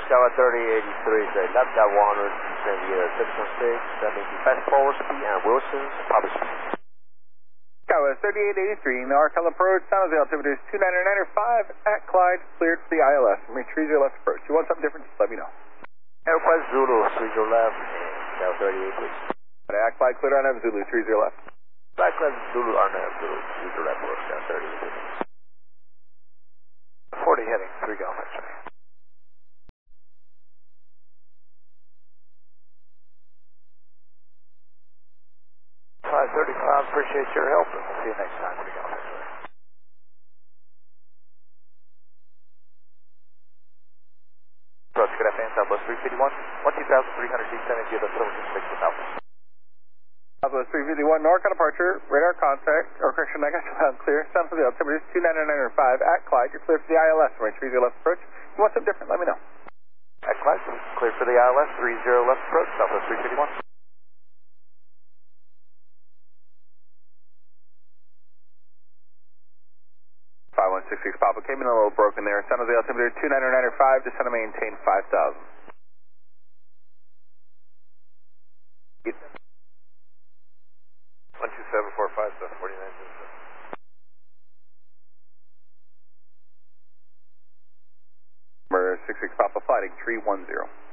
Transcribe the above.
Tower 3083, say left at 100, descend the 616, sending the fast forward speed and Wilson's public speed. Tower 3883, NorCal approach, San Jose altimeter is 299.5 at Clyde, cleared for the ILS. Retrieve your left approach. You want something different, just let me know. Aircraft Zulu, 30 left, and Tower 3883. At Clyde, cleared on F Zulu, 30 left. Aircraft Zulu, Arnav Zulu, 30 left, approach, Tower 3883. 40 heading, 3 Golf X-ray. 535, appreciate your help, and we'll see you next time. 3 Golf X-ray. Approach, good afternoon, Southwest 351, 12300 descending via the 726 with Alpha. Southwest 351, NorCal departure, radar contact, or correction, I got you loud clear. San Jose altimeter is 299.5 at Clyde, you're clear for the ILS. Retrieve your left approach. You want something different, let me know. At Clyde, clear for the ILS, 30 left approach, Southwest 351. 5166 Papa came in a little broken there. San Jose altimeter 299.5, descend and maintain 5,000. 12745, 49. Number 66 Papa flighting 310.